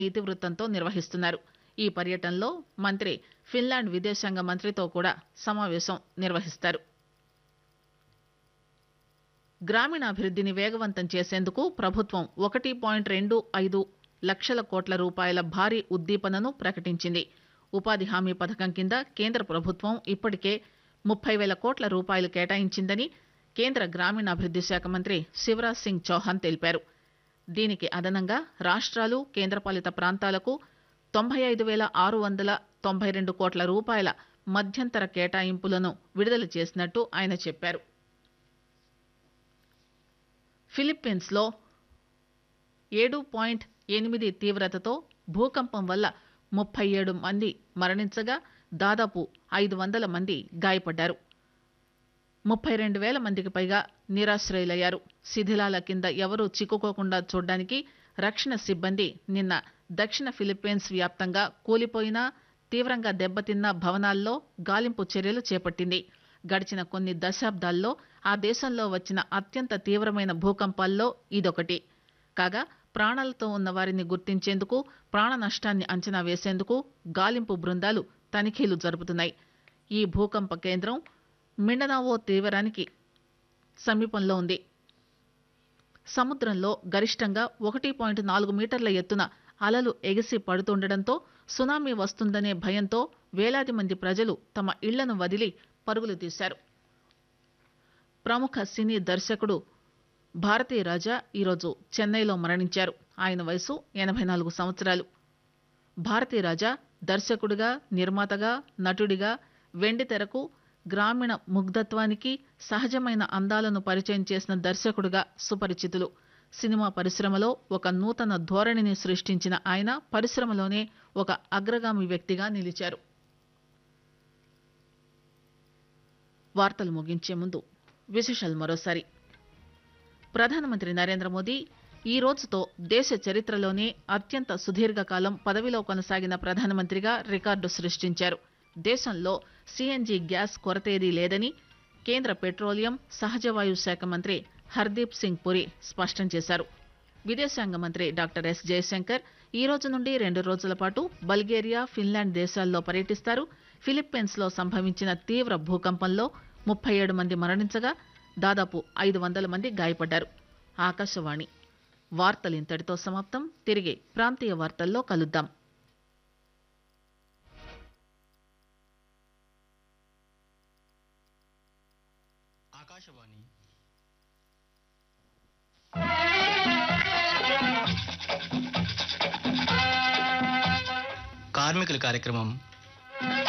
ఇతివృత్తంతో నిర్వహిస్తున్నారు. ఈ పర్యటనలో మంత్రి ఫిన్లాండ్ విదేశాంగ మంత్రితో కూడా సమావేశం నిర్వహిస్తారు. గ్రామీణాభివృద్దిని వేగవంతం చేసేందుకు ప్రభుత్వం 1.25 లక్షల కోట్ల రూపాయల భారీ ఉద్దీపనను ప్రకటించింది. ఉపాధి హామీ పథకం కింద కేంద్ర ప్రభుత్వం ఇప్పటికే 30,000 కోట్ల రూపాయలు కేటాయించిందని కేంద్ర గ్రామీణాభివృద్ది శాఖ మంత్రి శివరాజ్ సింగ్ చౌహాన్ తెలిపారు. దీనికి అదనంగా రాష్ట్రాలు, కేంద్రపాలిత ప్రాంతాలకు 95,692 కోట్ల రూపాయల మధ్యంతర కేటాయింపులను విడుదల చేసినట్టు ఆయన చెప్పారు. ఫిలిప్పీన్స్ లో 7.8 తీవ్రతతో భూకంపం వల్ల 37 మంది మరణించగా దాదాపు 500 మంది గాయపడ్డారు. 32,000 మందికి పైగా నిరాశ్రయులయ్యారు. శిథిలాల కింద ఎవరూ చిక్కుకోకుండా చూడడానికి రక్షణ సిబ్బంది నిన్న దక్షిణ ఫిలిప్పీన్స్ వ్యాప్తంగా కూలిపోయిన, తీవ్రంగా దెబ్బతిన్న భవనాల్లో గాలింపు చర్యలు చేపట్టింది. గడిచిన కొన్ని దశాబ్దాల్లో ఆ దేశంలో వచ్చిన అత్యంత తీవ్రమైన భూకంపాల్లో ఇదొకటి కాగా, ప్రాణాలతో ఉన్న వారిని గుర్తించేందుకు, ప్రాణ నష్టాన్ని అంచనా వేసేందుకు గాలింపు బృందాలు తనిఖీలు జరుపుతున్నాయి. ఈ భూకంప కేంద్రం మిండనావో తీరానికి సమీపంలో ఉంది. సముద్రంలో గరిష్టంగా 1.4 మీటర్ల ఎత్తున అలలు ఎగిసి పడుతుండటంతో సునామీ వస్తుందనే భయంతో వేలాది మంది ప్రజలు తమ ఇళ్లను వదిలి పరుగులు తీశారు. ప్రముఖ సినీ దర్శకుడు భారతీరాజా ఈరోజు చెన్నైలో మరణించారు. ఆయన వయసు 84 సంవత్సరాలు. భారతీరాజా దర్శకుడిగా, నిర్మాతగా, నటుడిగా వెండితెరకు గ్రామీణ ముగ్ధత్వానికి, సహజమైన అందాలను పరిచయం చేసిన దర్శకుడిగా సుపరిచితులు. సినిమా పరిశ్రమలో ఒక నూతన ధోరణిని సృష్టించిన ఆయన పరిశ్రమలోనే ఒక అగ్రగామి వ్యక్తిగా నిలిచారు. వార్తలు ముగించే ముందు విశేషాలు మరోసారి. ప్రధానమంత్రి నరేంద్ర మోదీ ఈ రోజుతో దేశ చరిత్రలోనే అత్యంత సుదీర్ఘకాలం పదవిలో కొనసాగిన ప్రధానమంత్రిగా రికార్డు సృష్టించారు. దేశంలో సిఎన్జి గ్యాస్ కొరతేదీ లేదని కేంద్ర పెట్రోలియం, సహజవాయు శాఖ మంత్రి హర్దీప్ సింగ్ పురి స్పష్టం చేశారు. విదేశాంగ మంత్రి డాక్టర్ ఎస్ జయశంకర్ ఈ రోజు నుండి 2 రోజుల పాటు బల్గేరియా, ఫిన్లాండ్ దేశాల్లో పర్యటిస్తారు. ఫిలిప్పీన్స్ లో సంభవించిన తీవ్ర భూకంపంలో 37 మంది మరణించగా దాదాపు 500 మంది గాయపడ్డారు. ఆకాశవాణి వార్తలు ఇంతటితో సమాప్తం. తిరిగి ప్రాంతీయ వార్తల్లో కలుద్దాం. ఆకాశవాణి కార్మికుల కార్యక్రమం